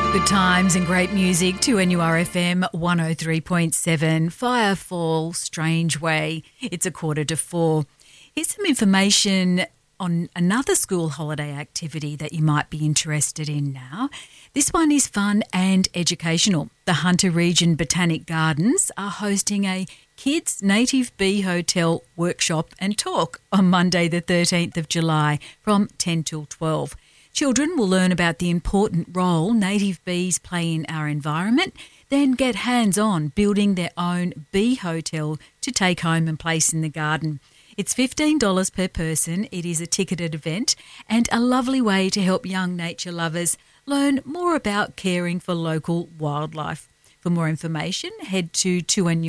Good times and great music. 2NURFM 103.7. Firefall, Strange Way. It's 3:45. Here's some information on another school holiday activity that you might be interested in now. This one is fun and educational. The Hunter Region Botanic Gardens are hosting a Kids Native Bee Hotel workshop and talk on Monday the 13th of July from 10 till 12. Children will learn about the important role native bees play in our environment, then get hands-on building their own bee hotel to take home and place in the garden. It's $15 per person. It is a ticketed event and a lovely way to help young nature lovers learn more about caring for local wildlife. For more information, head to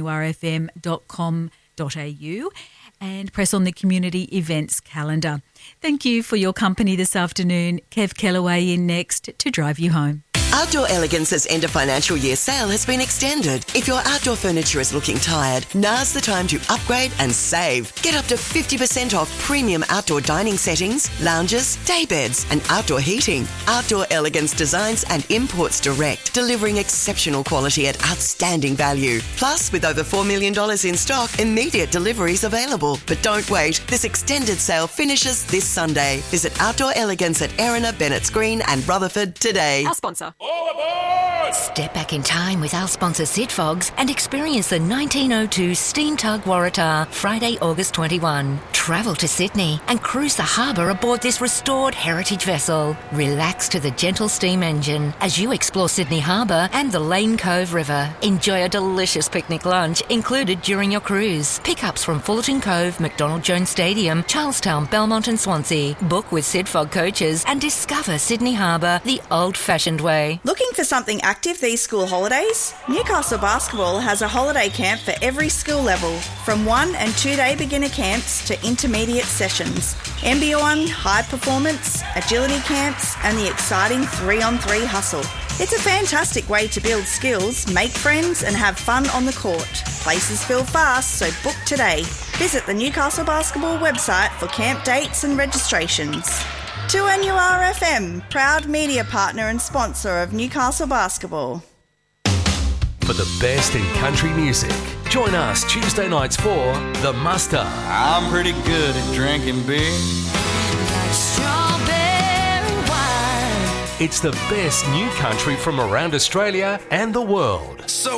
2nurfm.com.au and press on the community events calendar. Thank you for your company this afternoon. Kev Kellaway in next to drive you home. Outdoor Elegance's end of financial year sale has been extended. If your outdoor furniture is looking tired, now's the time to upgrade and save. Get up to 50% off premium outdoor dining settings, lounges, day beds and outdoor heating. Outdoor Elegance designs and imports direct, delivering exceptional quality at outstanding value. Plus, with over $4 million in stock, immediate deliveries available. But don't wait. This extended sale finishes this Sunday. Visit Outdoor Elegance at Erina, Bennett's Green and Rutherford today. Our sponsor. All aboard! Step back in time with our sponsor Sid Fogs and experience the 1902 Steam Tug Waratah Friday, August 21. Travel to Sydney and cruise the harbour aboard this restored heritage vessel. Relax to the gentle steam engine as you explore Sydney Harbour and the Lane Cove River. Enjoy a delicious picnic lunch included during your cruise. Pickups from Fullerton Cove, McDonald Jones Stadium, Charlestown, Belmont and Swansea. Book with Sid Fog coaches and discover Sydney Harbour the old-fashioned way. Looking for something active these school holidays? Newcastle Basketball has a holiday camp for every school level, from 1 and 2 day beginner camps to intermediate sessions. MB1, high performance, agility camps and the exciting 3-on-3 hustle. It's a fantastic way to build skills, make friends and have fun on the court. Places fill fast, so book today. Visit the Newcastle Basketball website for camp dates and registrations. 2NURFM, proud media partner and sponsor of Newcastle Basketball. For the best in country music, join us Tuesday nights for The Muster. I'm pretty good at drinking beer. Strawberry wine. It's the best new country from around Australia and the world. So